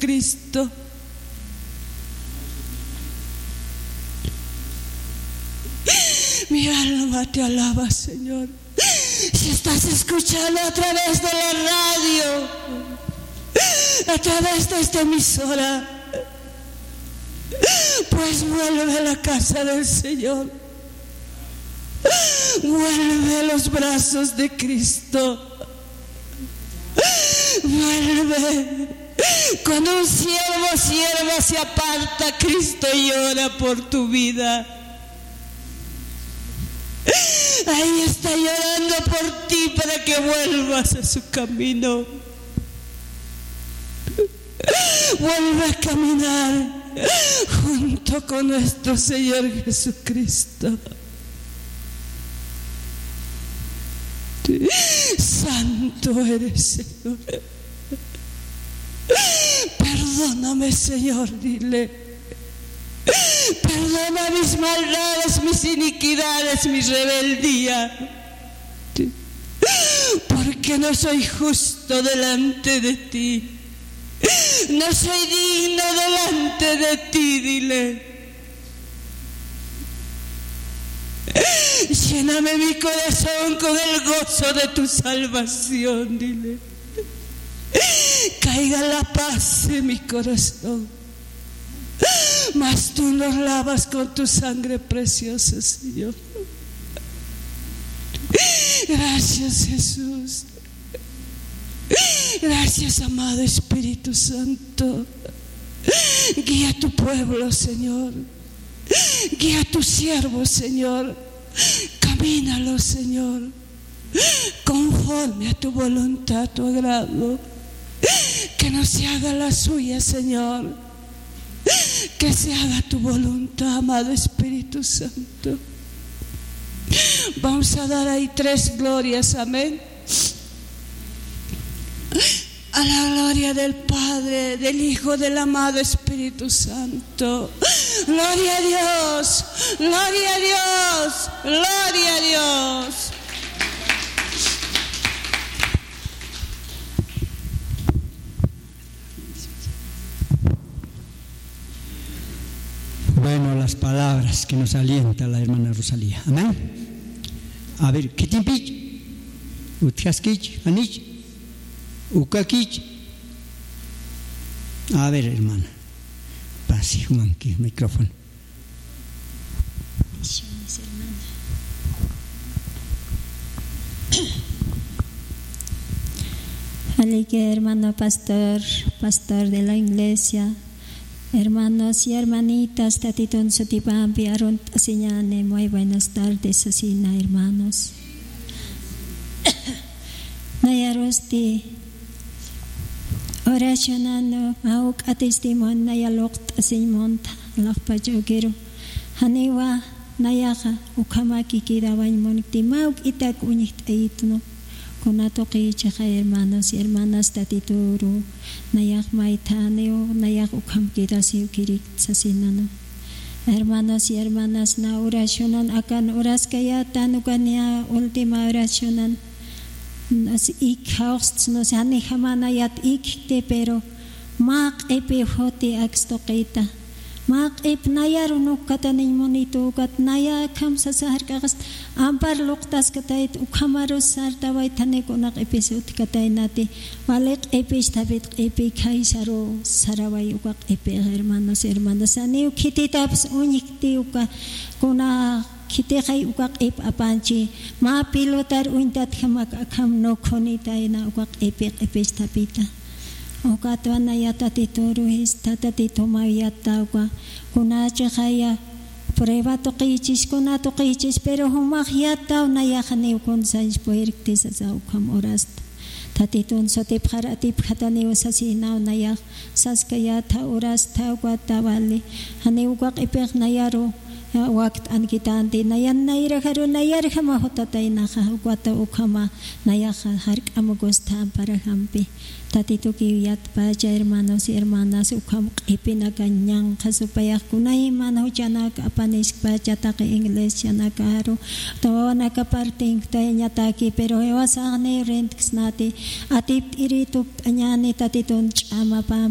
Jesucristo. Mi alma te alaba, Señor. Si estás escuchando a través de la radio, a través de esta emisora, pues vuelve a la casa del Señor. Vuelve a los brazos de Cristo. Vuelve. Cuando un siervo o sierva se aparta, Cristo llora por tu vida. Ahí está llorando por ti para que vuelvas a su camino. Vuelve a caminar junto con nuestro Señor Jesucristo. Santo eres, Señor. Perdóname, Señor, dile. Perdona mis maldades, mis iniquidades, mi rebeldía, porque no soy justo delante de ti. No soy digno delante de ti, dile. Lléname mi corazón con el gozo de tu salvación, dile. Caiga la paz en mi corazón, mas tú nos lavas con tu sangre preciosa, Señor. Gracias, Jesús. Gracias, amado Espíritu Santo. Guía a tu pueblo, Señor. Guía a tu siervo, Señor. Camínalo, Señor, conforme a tu voluntad, tu agrado. Que no se haga la suya, Señor. Que se haga tu voluntad, amado Espíritu Santo. Vamos a dar ahí 3 glorias, amén. A la gloria del Padre, del Hijo, del amado Espíritu Santo. Gloria a Dios, gloria a Dios, gloria a Dios. Bueno, las palabras que nos alienta la hermana Rosalía. Amén. A ver, ¿qué tiempich? ¿Utjaskich? ¿Anich? ¿Ukakich? A ver, hermana. Pase, Juan, que micrófono. Bendiciones, hermana. Alegre, hermano pastor de la iglesia. Hermanos y hermanitas, tatitón sotipampi, aront asiñane, muy buenas tardes, asina, hermanos. Nayarosti, oracionando, auk atistimon, nayalokt asimonta, lakpachokero, haniwa, nayaja, ukamaki kirawaimon, timauk itak unik aitno. Kunato kichaja, hermanos y hermanas, tatituru, nayak maitaneo, nayak ukam kirasiu kirik sasinano. Hermanos y hermanas, na oracionan akan oras kaya tanukania última oracionan. Nos ikhaust nos anihamana yat ikte pero mak epi hoti akstokita. Mak ep nayar unuk katanin monito kat naya kam sasahar kagas ampar luktas katait ukamaros sartawai tane konak episod katay nati walek epis tabit epi kaisaro sarawai ukak epi hermanos hermanas aniu kititaps unikti uka kuna kite kay ukak ep apanchi ma pilotar uintat hamak akam no konita ina ukak epis tapita. Okatuan na yata titoro his tata tito mayata kwa kunache kaya prueba tokichis kuna tokichis pero humakyata na yakani ukon sais poirktis sa ukam oras tatiton sotip haratip hatani usasinaw na yak saskaya ta oras ta kwa tawali hani ukak ipek na yaro wakt an kitanti nayan naira karo nayar kama hotatay na kahukwata ukama nayaka hark amagos ta para hampi tatito kiyat pacha hermanos y hermanas ukam ipinaganyang kasupayak kunay manaw tiyanak apanis pacha taki iglesia nakaro tawa nakaparting tayo nyataki pero hewa sa kanay rent nati atip iritup anyani tatiton chama pa